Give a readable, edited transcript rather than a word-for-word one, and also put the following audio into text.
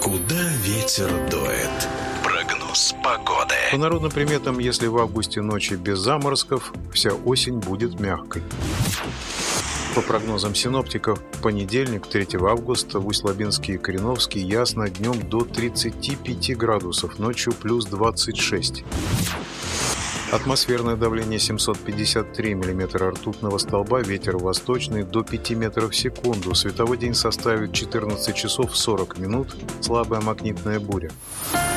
Куда ветер дует? Прогноз погоды. По народным приметам, если в августе ночи без заморозков, вся осень будет мягкой. По прогнозам синоптиков, в понедельник, 3 августа, в Усть-Лабинске и Кореновске ясно, днем до 35 градусов, ночью плюс 26. Атмосферное давление 753 мм ртутного столба, ветер восточный до 5 метров в секунду, световой день составит 14 часов 40 минут, слабая магнитная буря.